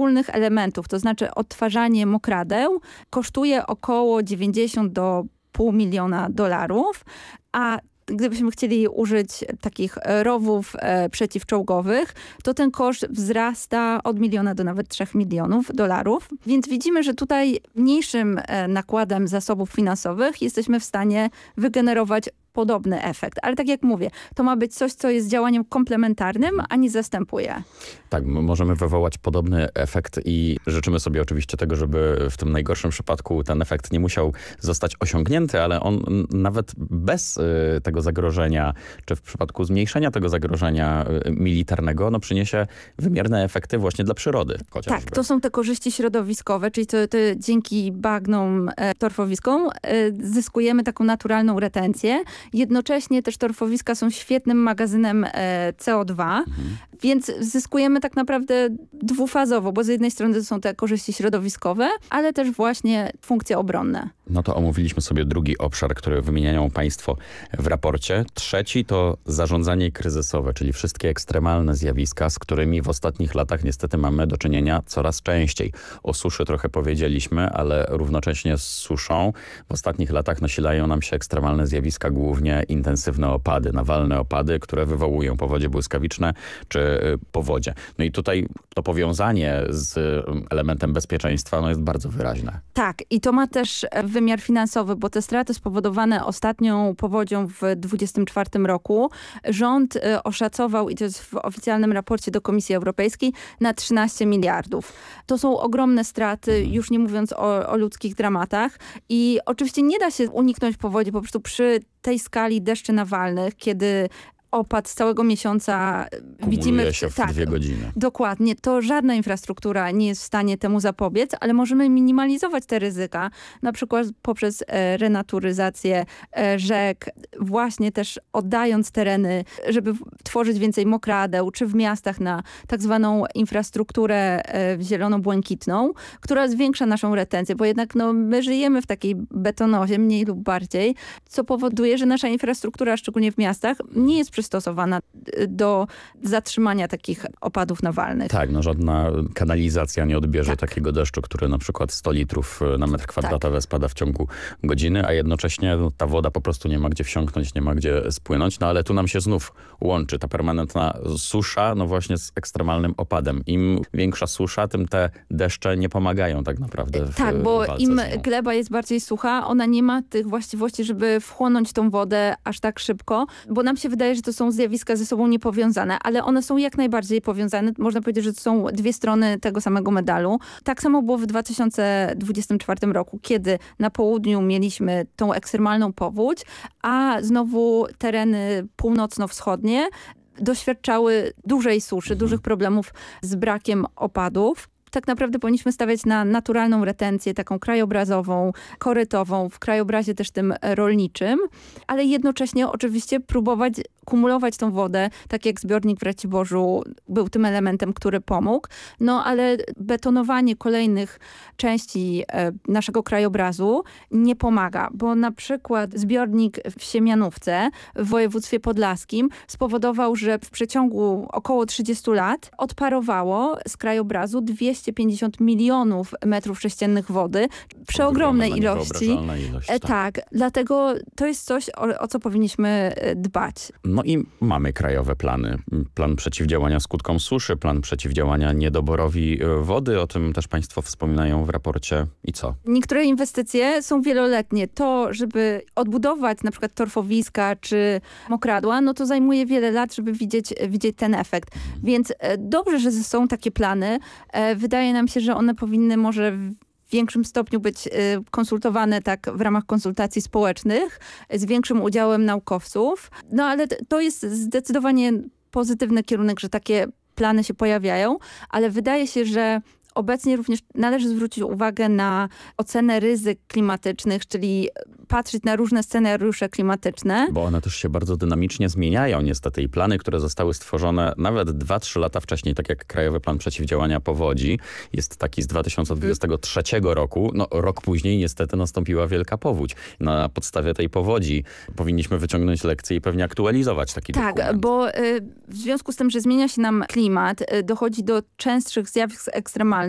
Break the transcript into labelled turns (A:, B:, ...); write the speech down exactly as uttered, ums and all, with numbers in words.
A: poszczególnych elementów, to znaczy odtwarzanie mokradeł, kosztuje około dziewięćdziesiąt do pół miliona dolarów, a gdybyśmy chcieli użyć takich rowów e, przeciwczołgowych, to ten koszt wzrasta od miliona do nawet trzech milionów dolarów. Więc widzimy, że tutaj mniejszym e, nakładem zasobów finansowych jesteśmy w stanie wygenerować podobny efekt. Ale tak jak mówię, to ma być coś, co jest działaniem komplementarnym, a nie zastępuje.
B: Tak, możemy wywołać podobny efekt i życzymy sobie oczywiście tego, żeby w tym najgorszym przypadku ten efekt nie musiał zostać osiągnięty, ale on nawet bez y, tego zagrożenia, czy w przypadku zmniejszenia tego zagrożenia y, militarnego, no przyniesie wymierne efekty właśnie dla przyrody. Chociażby.
A: Tak, to są te korzyści środowiskowe, czyli to, to dzięki bagnom e, torfowiskom e, zyskujemy taką naturalną retencję. Jednocześnie też torfowiska są świetnym magazynem e, C O dwa, mhm. więc zyskujemy tak naprawdę dwufazowo, bo z jednej strony to są te korzyści środowiskowe, ale też właśnie funkcje obronne.
B: No to omówiliśmy sobie drugi obszar, który wymieniają państwo w raporcie. Trzeci to zarządzanie kryzysowe, czyli wszystkie ekstremalne zjawiska, z którymi w ostatnich latach niestety mamy do czynienia coraz częściej. O suszy trochę powiedzieliśmy, ale równocześnie z suszą w ostatnich latach nasilają nam się ekstremalne zjawiska, głównie intensywne opady, nawalne opady, które wywołują powodzie błyskawiczne czy powodzie. No i tutaj to powiązanie z elementem bezpieczeństwa no jest bardzo wyraźne.
A: Tak, i to ma też wymiar finansowy, bo te straty spowodowane ostatnią powodzią w dwudziestym czwartym roku rząd oszacował, i to jest w oficjalnym raporcie do Komisji Europejskiej, na trzynaście miliardów. To są ogromne straty, już nie mówiąc o, o ludzkich dramatach. I oczywiście nie da się uniknąć powodzi po prostu przy tej skali deszczy nawalnych, kiedy opad z całego miesiąca
B: Kumuluje
A: widzimy...
B: się w
A: tak,
B: dwie godziny.
A: Dokładnie. To żadna infrastruktura nie jest w stanie temu zapobiec, ale możemy minimalizować te ryzyka, na przykład poprzez e, renaturyzację e, rzek, właśnie też oddając tereny, żeby w, tworzyć więcej mokradeł, czy w miastach na tak zwaną infrastrukturę e, zielono-błękitną, która zwiększa naszą retencję, bo jednak no, my żyjemy w takiej betonozie, mniej lub bardziej, co powoduje, że nasza infrastruktura, szczególnie w miastach, nie jest przystosowana do zatrzymania takich opadów nawalnych.
B: Tak, no żadna kanalizacja nie odbierze
A: tak.
B: takiego deszczu, który na przykład sto litrów na metr kwadratowy tak. spada w ciągu godziny, a jednocześnie no, ta woda po prostu nie ma gdzie wsiąknąć, nie ma gdzie spłynąć, no ale tu nam się znów łączy ta permanentna susza, no właśnie z ekstremalnym opadem. Im większa susza, tym te deszcze nie pomagają tak naprawdę w
A: Tak, bo
B: walce
A: im
B: z nią.
A: gleba jest bardziej sucha, ona nie ma tych właściwości, żeby wchłonąć tą wodę aż tak szybko, bo nam się wydaje, że to są zjawiska ze sobą niepowiązane, ale one są jak najbardziej powiązane. Można powiedzieć, że to są dwie strony tego samego medalu. Tak samo było w dwa tysiące dwudziestym czwartym roku, kiedy na południu mieliśmy tą ekstremalną powódź, a znowu tereny północno-wschodnie doświadczały dużej suszy, mhm. dużych problemów z brakiem opadów. Tak naprawdę powinniśmy stawiać na naturalną retencję, taką krajobrazową, korytową, w krajobrazie też tym rolniczym, ale jednocześnie oczywiście próbować kumulować tą wodę, tak jak zbiornik w Raciborzu był tym elementem, który pomógł. No ale betonowanie kolejnych części e, naszego krajobrazu nie pomaga, bo na przykład zbiornik w Siemianówce w województwie podlaskim spowodował, że w przeciągu około trzydziestu lat odparowało z krajobrazu dwieście pięćdziesiąt milionów metrów sześciennych wody. Przeogromnej ilości.
B: Ilość,
A: tak.
B: tak,
A: dlatego to jest coś, o, o co powinniśmy dbać.
B: No i mamy krajowe plany. Plan przeciwdziałania skutkom suszy, plan przeciwdziałania niedoborowi wody. O tym też państwo wspominają w raporcie. I co?
A: Niektóre inwestycje są wieloletnie. To, żeby odbudować na przykład torfowiska czy mokradła, no to zajmuje wiele lat, żeby widzieć, widzieć ten efekt. Mhm. Więc dobrze, że są takie plany. Wydaje nam się, że one powinny może w większym stopniu być konsultowane tak w ramach konsultacji społecznych, z większym udziałem naukowców. No ale to jest zdecydowanie pozytywny kierunek, że takie plany się pojawiają, ale wydaje się, że obecnie również należy zwrócić uwagę na ocenę ryzyk klimatycznych, czyli patrzeć na różne scenariusze klimatyczne.
B: Bo one też się bardzo dynamicznie zmieniają niestety i plany, które zostały stworzone nawet dwa trzy lata wcześniej, tak jak Krajowy Plan Przeciwdziałania Powodzi, jest taki z dwa tysiące dwudziestego trzeciego roku. No rok później niestety nastąpiła wielka powódź. Na podstawie tej powodzi powinniśmy wyciągnąć lekcje i pewnie aktualizować taki
A: tak,
B: dokument.
A: Tak, bo y, w związku z tym, że zmienia się nam klimat, y, dochodzi do częstszych zjawisk ekstremalnych,